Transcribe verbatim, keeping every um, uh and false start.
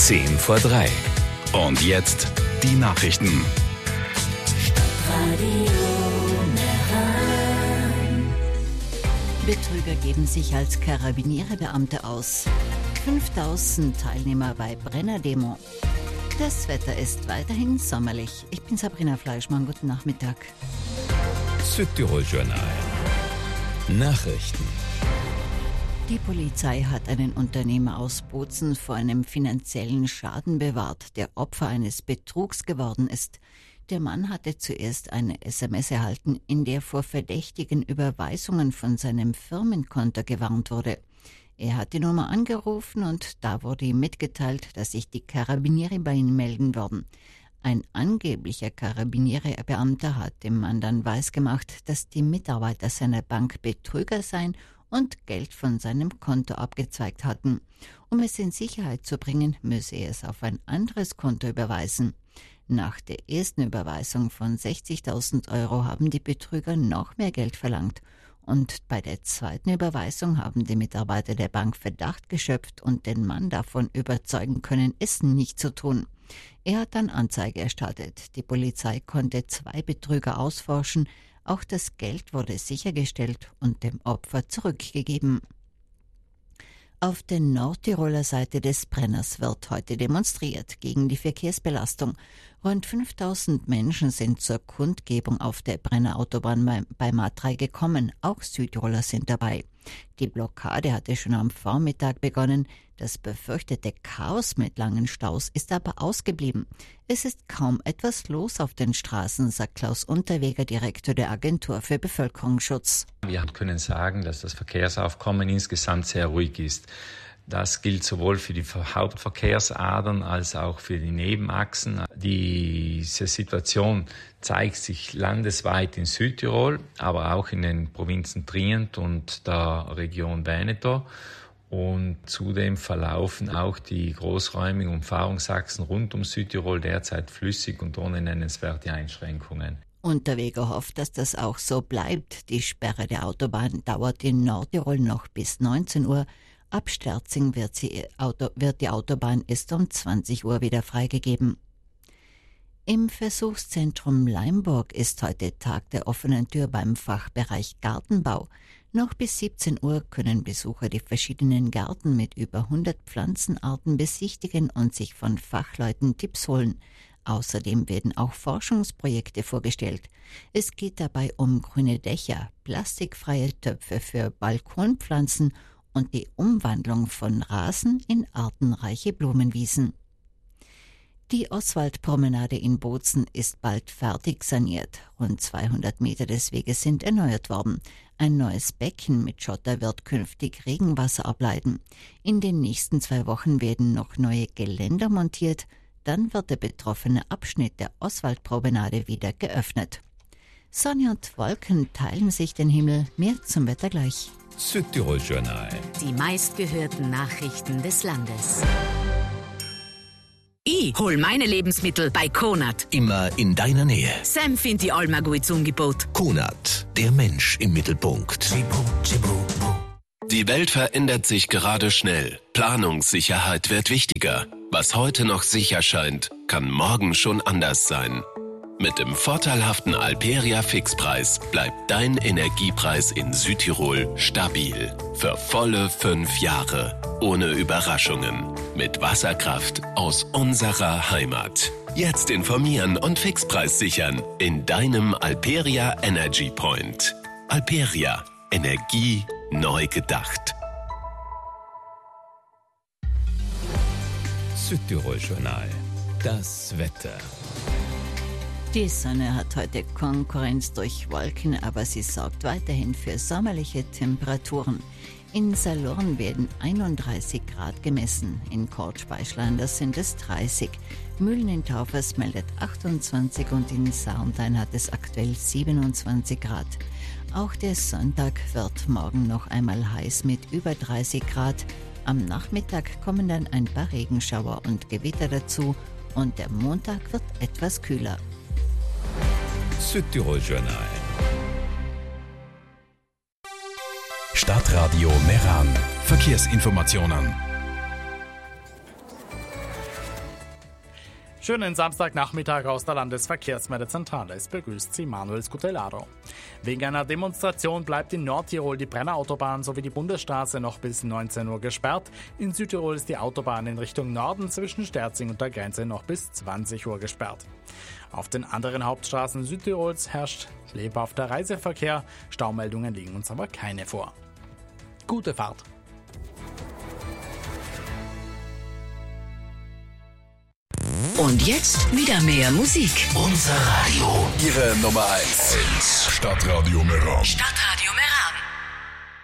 zehn vor drei. Und jetzt die Nachrichten. Betrüger geben sich als Karabinierebeamte aus. fünftausend Teilnehmer bei Brenner-Demo. Das Wetter ist weiterhin sommerlich. Ich bin Sabrina Fleischmann. Guten Nachmittag. Südtirol-Journal. Nachrichten. Die Polizei hat einen Unternehmer aus Bozen vor einem finanziellen Schaden bewahrt, der Opfer eines Betrugs geworden ist. Der Mann hatte zuerst eine S M S erhalten, in der vor verdächtigen Überweisungen von seinem Firmenkonto gewarnt wurde. Er hat die Nummer angerufen und da wurde ihm mitgeteilt, dass sich die Karabiniere bei ihm melden würden. Ein angeblicher Karabinierebeamter hat dem Mann dann weisgemacht, dass die Mitarbeiter seiner Bank Betrüger seien und Geld von seinem Konto abgezweigt hatten. Um es in Sicherheit zu bringen, müsse er es auf ein anderes Konto überweisen. Nach der ersten Überweisung von sechzigtausend Euro haben die Betrüger noch mehr Geld verlangt. Und bei der zweiten Überweisung haben die Mitarbeiter der Bank Verdacht geschöpft und den Mann davon überzeugen können, es nicht zu tun. Er hat dann Anzeige erstattet. Die Polizei konnte zwei Betrüger ausforschen. Auch das Geld wurde sichergestellt und dem Opfer zurückgegeben. Auf der Nordtiroler Seite des Brenners wird heute demonstriert gegen die Verkehrsbelastung. Rund fünftausend Menschen sind zur Kundgebung auf der Brenner Autobahn bei M A drei gekommen. Auch Südtiroler sind dabei. Die Blockade hatte schon am Vormittag begonnen. Das befürchtete Chaos mit langen Staus ist aber ausgeblieben. Es ist kaum etwas los auf den Straßen, sagt Klaus Unterweger, Direktor der Agentur für Bevölkerungsschutz. Wir können sagen, dass das Verkehrsaufkommen insgesamt sehr ruhig ist. Das gilt sowohl für die Hauptverkehrsadern als auch für die Nebenachsen. Diese Situation zeigt sich landesweit in Südtirol, aber auch in den Provinzen Trient und der Region Veneto. Und zudem verlaufen auch die großräumigen Umfahrungsachsen rund um Südtirol derzeit flüssig und ohne nennenswerte Einschränkungen. Unterweger hofft, dass das auch so bleibt. Die Sperre der Autobahn dauert in Nordtirol noch bis neunzehn Uhr. Ab Sterzing wird, sie, Auto, wird die Autobahn erst um zwanzig Uhr wieder freigegeben. Im Versuchszentrum Leimburg ist heute Tag der offenen Tür beim Fachbereich Gartenbau. Noch bis siebzehn Uhr können Besucher die verschiedenen Gärten mit über hundert Pflanzenarten besichtigen und sich von Fachleuten Tipps holen. Außerdem werden auch Forschungsprojekte vorgestellt. Es geht dabei um grüne Dächer, plastikfreie Töpfe für Balkonpflanzen und die Umwandlung von Rasen in artenreiche Blumenwiesen. Die Oswaldpromenade in Bozen ist bald fertig saniert. Rund zweihundert Meter des Weges sind erneuert worden. Ein neues Becken mit Schotter wird künftig Regenwasser ableiten. In den nächsten zwei Wochen werden noch neue Geländer montiert. Dann wird der betroffene Abschnitt der Oswaldpromenade wieder geöffnet. Sonne und Wolken teilen sich den Himmel. Mehr zum Wetter gleich. Südtirol-Journal. Die meistgehörten Nachrichten des Landes. Ich hol meine Lebensmittel bei Konad. Immer in deiner Nähe. Sam findet die Alma gut Angebot. Konad, der Mensch im Mittelpunkt. Die Welt verändert sich gerade schnell. Planungssicherheit wird wichtiger. Was heute noch sicher scheint, kann morgen schon anders sein. Mit dem vorteilhaften Alperia Fixpreis bleibt dein Energiepreis in Südtirol stabil. Für volle fünf Jahre. Ohne Überraschungen. Mit Wasserkraft aus unserer Heimat. Jetzt informieren und Fixpreis sichern in deinem Alperia Energy Point. Alperia. Energie neu gedacht. Südtirol-Journal. Das Wetter. Die Sonne hat heute Konkurrenz durch Wolken, aber sie sorgt weiterhin für sommerliche Temperaturen. In Salurn werden einunddreißig Grad gemessen, in Kortspeichlanders sind es dreißig. Mühlen in Taufers meldet achtundzwanzig und in Sarntein hat es aktuell siebenundzwanzig Grad. Auch der Sonntag wird morgen noch einmal heiß mit über dreißig Grad. Am Nachmittag kommen dann ein paar Regenschauer und Gewitter dazu und der Montag wird etwas kühler. Südtirol-Journal. Stadtradio Meran. Verkehrsinformationen. Schönen Samstagnachmittag aus der Landesverkehrsmeldezentrale. Es begrüßt Sie Manuel Scutellaro. Wegen einer Demonstration bleibt in Nordtirol die Brennerautobahn sowie die Bundesstraße noch bis neunzehn Uhr gesperrt. In Südtirol ist die Autobahn in Richtung Norden zwischen Sterzing und der Grenze noch bis zwanzig Uhr gesperrt. Auf den anderen Hauptstraßen Südtirols herrscht lebhafter Reiseverkehr. Staumeldungen liegen uns aber keine vor. Gute Fahrt! Und jetzt wieder mehr Musik. Unser Radio. Ihre Nummer eins. Stadtradio Meran. Stadtradio Meran.